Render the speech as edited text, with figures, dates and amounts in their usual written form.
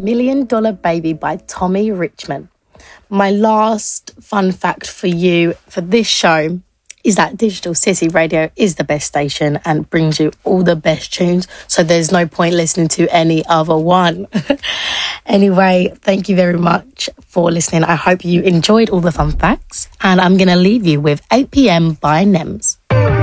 Million Dollar Baby by Tommy Richman. My last fun fact for you for this show is that Digital City Radio is the best station and brings you all the best tunes. So there's no point listening to any other one. Anyway, thank you very much for listening. I hope you enjoyed all the fun facts. And I'm going to leave you with 8 p.m. by Nems.